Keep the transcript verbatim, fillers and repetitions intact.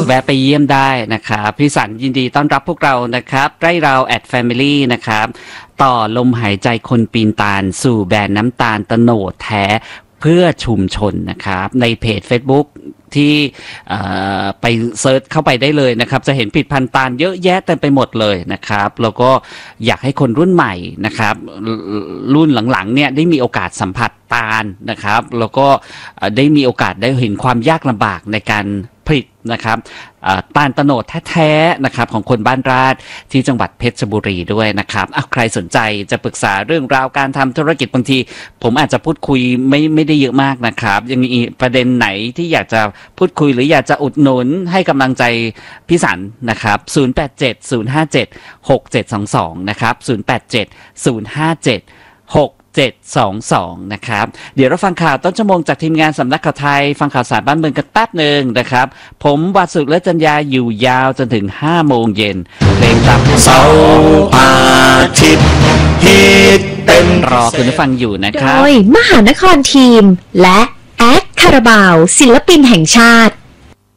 แวะไปเยี่ยมได้นะครับพี่สันยินดีต้อนรับพวกเรานะครับใกล้เราแอดแฟมิลี่นะครับต่อลมหายใจคนปีนตาลสู่แบรนด์น้ำตาลโตโนดแท้เพื่อชุมชนนะครับในเพจ Facebook ที่ไปเซิร์ชเข้าไปได้เลยนะครับจะเห็นผลิตภัณฑ์ตาลเยอะแยะเต็มไปหมดเลยนะครับแล้วก็อยากให้คนรุ่นใหม่นะครับรุ่นหลังๆเนี่ยได้มีโอกาสสัมผัสตาลนะครับแล้วก็ได้มีโอกาสได้เห็นความยากลำบากในการผลิตนะครับตาลโตโนดแท้ๆนะครับของคนบ้านราษฎร์ที่จังหวัดเพชรบุรีด้วยนะครับใครสนใจจะปรึกษาเรื่องราวการทำธุรกิจบางทีผมอาจจะพูดคุยไม่ไม่ได้เยอะมากนะครับยังมีประเด็นไหนที่อยากจะพูดคุยหรืออยากจะอุดหนุนให้กำลังใจพี่สันนะครับศูนย์ แปด เจ็ด ศูนย์ ห้า เจ็ด หก เจ็ด สอง สองนะครับศูนย์ แปด เจ็ด ศูนย์ ห้า เจ็ด หก เจ็ด สอง สองนะครับเดี๋ยวเราฟังข่าวต้นชั่วโมงจากทีมงานสำนักข่าวไทยฟังข่าวสารบ้านเมืองกันแป๊บหนึ่งนะครับผมวัดสุขและจัญญาอยู่ยาวจนถึงห้าโมงเย็นเพลงตามเสาร์อาทิตย์ฮิตเต็มรอคุณผู้ฟังอยู่นะครับโดยมหานครทีมและแอดคาราบาวศิลปินแห่งชาติ